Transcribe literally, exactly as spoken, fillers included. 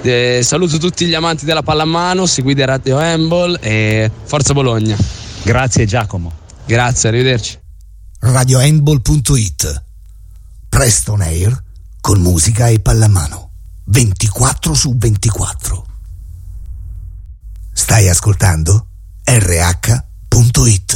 Eh, saluto tutti gli amanti della pallamano, seguite Radio Handball e Forza Bologna. Grazie Giacomo. Grazie, arrivederci. radio handball punto it. Presto on air con musica e pallamano ventiquattro su ventiquattro. Stai ascoltando R H punto it.